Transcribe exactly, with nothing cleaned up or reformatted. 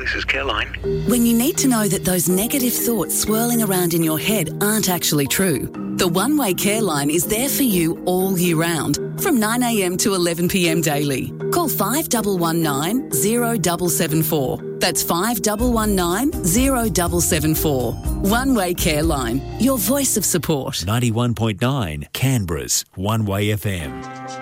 this is Caroline. When you need to know that those negative thoughts swirling around in your head aren't actually true, the One Way Care Line is there for you all year round, from nine a m to eleven p m daily. Call five one one nine, zero seven seven four. That's five one one nine, zero seven seven four. One Way Care Line, your voice of support. ninety-one point nine Canberra's One Way F M.